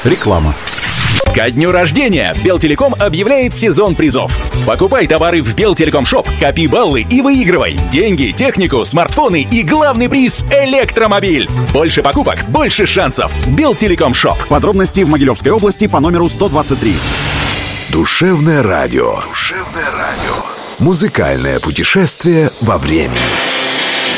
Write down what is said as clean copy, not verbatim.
Реклама. Ко дню рождения Белтелеком объявляет сезон призов. Покупай товары в Белтелеком.Шоп, копи баллы и выигрывай деньги, технику, смартфоны и главный приз — электромобиль. Больше покупок, больше шансов. Белтелеком.Шоп. Подробности в Могилевской области по номеру 123. Душевное радио. Душевное радио. Музыкальное путешествие во времени.